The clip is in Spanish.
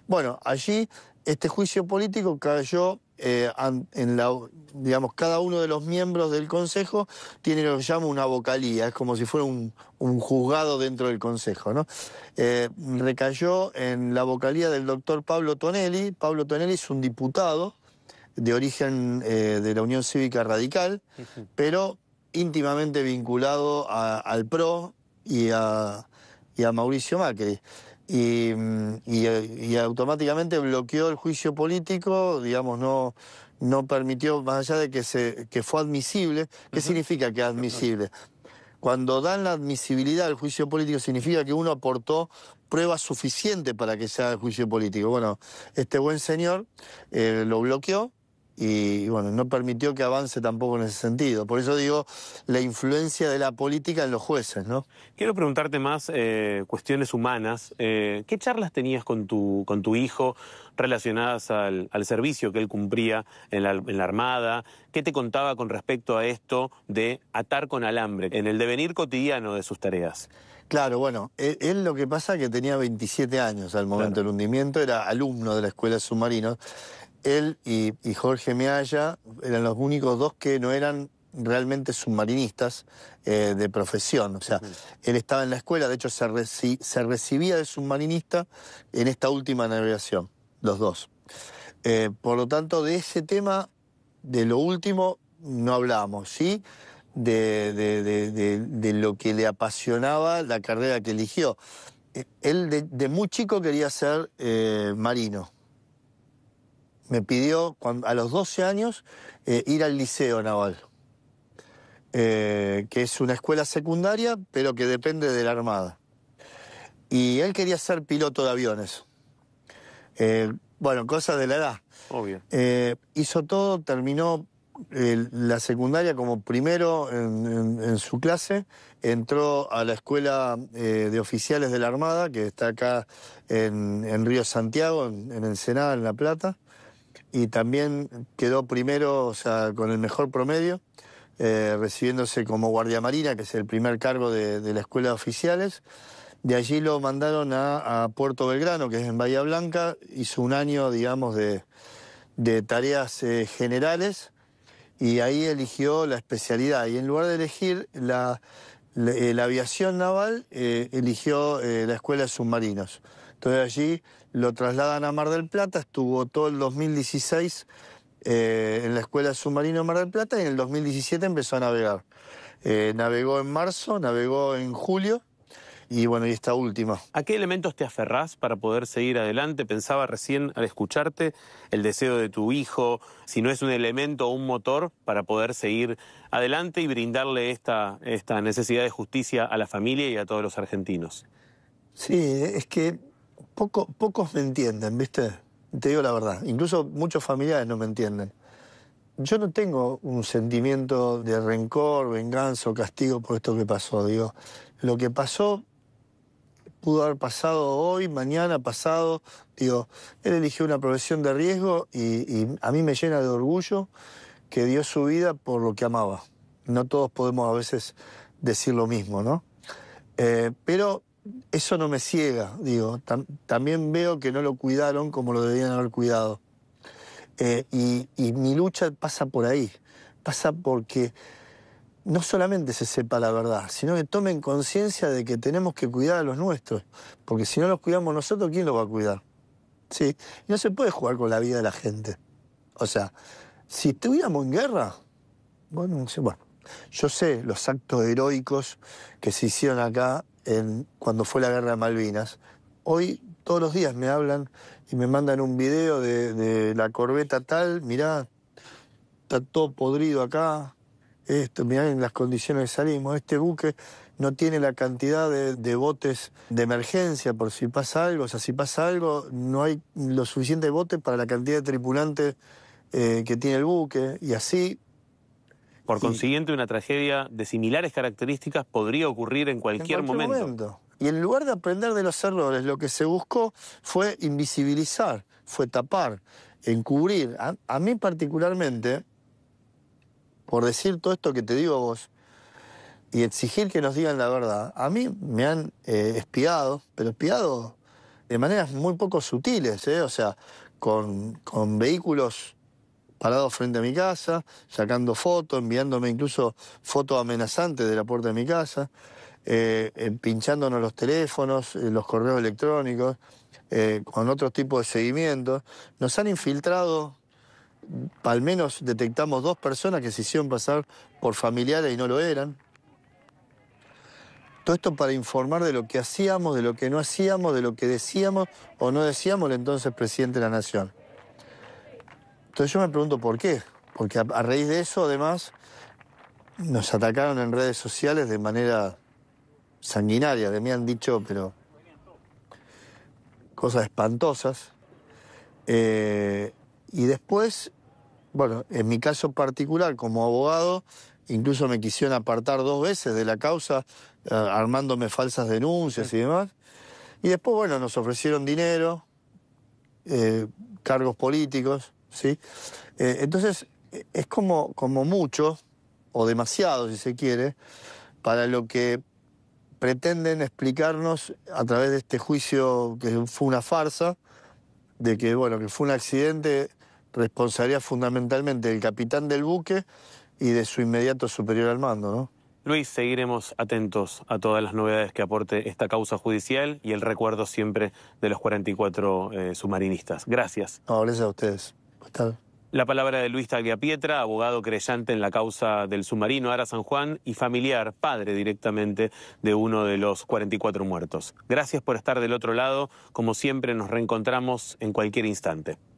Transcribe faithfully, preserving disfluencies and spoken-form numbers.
Bueno, allí este juicio político cayó eh, en la, digamos, cada uno de los miembros del Consejo tiene lo que se llama una vocalía, es como si fuera un, un juzgado dentro del Consejo, ¿no? Eh, recayó en la vocalía del doctor Pablo Tonelli. Pablo Tonelli es un diputado de origen eh, de la Unión Cívica Radical, uh-huh. pero íntimamente vinculado a, al P R O y a, y a Mauricio Macri. Y, y, y automáticamente bloqueó el juicio político, digamos, no, no permitió, más allá de que, se, que fue admisible. ¿Qué uh-huh. significa que es admisible? Cuando dan la admisibilidad al juicio político significa que uno aportó pruebas suficientes para que se haga el juicio político. Bueno, este buen señor eh, lo bloqueó y bueno, no permitió que avance tampoco en ese sentido. Por eso digo, la influencia de la política en los jueces, ¿no? Quiero preguntarte más eh, cuestiones humanas. Eh, ¿Qué charlas tenías con tu, con tu hijo relacionadas al, al servicio que él cumplía en la, en la Armada? ¿Qué te contaba con respecto a esto de atar con alambre en el devenir cotidiano de sus tareas? Claro, bueno, él, él lo que pasa es que tenía veintisiete años al momento claro. del hundimiento, era alumno de la Escuela de Submarinos. Él y, y Jorge Mealla eran los únicos dos que no eran realmente submarinistas eh, de profesión. O sea, uh-huh. él estaba en la escuela, de hecho se, reci se recibía de submarinista en esta última navegación, los dos. Eh, por lo tanto, de ese tema, de lo último, no hablábamos, ¿sí? De, de, de, de, de lo que le apasionaba la carrera que eligió. Eh, él de, de muy chico quería ser eh, marino. Me pidió cuando, a los doce años eh, ir al Liceo Naval, eh, que es una escuela secundaria, pero que depende de la Armada. Y él quería ser piloto de aviones. Eh, bueno, cosas de la edad. Obvio. Eh, hizo todo, terminó eh, la secundaria como primero en, en, en su clase, entró a la escuela eh, de oficiales de la Armada, que está acá en, en Río Santiago, en, en Ensenada, en La Plata. Y también quedó primero, o sea, con el mejor promedio, eh, recibiéndose como guardia marina, que es el primer cargo de, de la escuela de oficiales. De allí lo mandaron a, a Puerto Belgrano, que es en Bahía Blanca. Hizo un año, digamos, de, de tareas eh, generales y ahí eligió la especialidad. Y en lugar de elegir la, la, la aviación naval, eh, eligió eh, la escuela de submarinos. Entonces allí lo trasladan a Mar del Plata, estuvo todo el dos mil dieciséis eh, en la Escuela de Submarino Mar del Plata y en el dos mil diecisiete empezó a navegar. Eh, navegó en marzo, navegó en julio y bueno, y esta última. ¿A qué elementos te aferrás para poder seguir adelante? Pensaba recién al escucharte el deseo de tu hijo, si no es un elemento o un motor para poder seguir adelante y brindarle esta, esta necesidad de justicia a la familia y a todos los argentinos. Sí, es que Poco, pocos me entienden, ¿viste? Te digo la verdad. Incluso muchos familiares no me entienden. Yo no tengo un sentimiento de rencor, venganza o castigo por esto que pasó. Digo, lo que pasó pudo haber pasado hoy, mañana, pasado. Digo, él eligió una profesión de riesgo y, y a mí me llena de orgullo que dio su vida por lo que amaba. No todos podemos a veces decir lo mismo, ¿no? Eh, pero eso no me ciega, digo. Tam también veo que no lo cuidaron como lo debían haber cuidado. Eh, y, y mi lucha pasa por ahí. Pasa porque no solamente se sepa la verdad, sino que tomen conciencia de que tenemos que cuidar a los nuestros. Porque si no los cuidamos nosotros, ¿quién los va a cuidar? Sí. Y no se puede jugar con la vida de la gente. O sea, si estuviéramos en guerra, bueno, no sé, bueno, yo sé los actos heroicos que se hicieron acá en, cuando fue la guerra de Malvinas. Hoy todos los días me hablan y me mandan un video de, de la corbeta tal, mirá, está todo podrido acá, esto, mirá en las condiciones que salimos, este buque no tiene la cantidad de, de botes de emergencia por si pasa algo, o sea, si pasa algo no hay lo suficiente botes para la cantidad de tripulantes eh, que tiene el buque, y así. Por consiguiente, una tragedia de similares características podría ocurrir en cualquier, en cualquier momento. momento. Y en lugar de aprender de los errores, lo que se buscó fue invisibilizar, fue tapar, encubrir. A, a mí particularmente, por decir todo esto que te digo a vos, y exigir que nos digan la verdad, a mí me han eh, espiado, pero espiado de maneras muy poco sutiles, ¿eh? O sea, con, con vehículos parados frente a mi casa, sacando fotos, enviándome incluso fotos amenazantes de la puerta de mi casa, eh, eh, pinchándonos los teléfonos, eh, los correos electrónicos, eh, con otros tipos de seguimientos. Nos han infiltrado, al menos detectamos dos personas que se hicieron pasar por familiares y no lo eran. Todo esto para informar de lo que hacíamos, de lo que no hacíamos, de lo que decíamos o no decíamos el entonces presidente de la Nación. Entonces yo me pregunto por qué. Porque a, a raíz de eso, además, nos atacaron en redes sociales de manera sanguinaria. De mí han dicho, pero cosas espantosas. Eh, y después, bueno, en mi caso particular, como abogado, incluso me quisieron apartar dos veces de la causa, eh, armándome falsas denuncias y demás. Y después, bueno, nos ofrecieron dinero, eh, cargos políticos, ¿sí? Eh, entonces, es como, como mucho, o demasiado, si se quiere, para lo que pretenden explicarnos a través de este juicio que fue una farsa, de que, bueno, que fue un accidente, responsabilidad fundamentalmente del capitán del buque y de su inmediato superior al mando, ¿no? Luis, seguiremos atentos a todas las novedades que aporte esta causa judicial y el recuerdo siempre de los cuarenta y cuatro eh, submarinistas. Gracias. No, gracias a ustedes. Hasta La palabra de Luis Tagliapietra, abogado creyente en la causa del submarino Ara San Juan y familiar, padre directamente de uno de los cuarenta y cuatro muertos. Gracias por estar del otro lado. Como siempre, nos reencontramos en cualquier instante.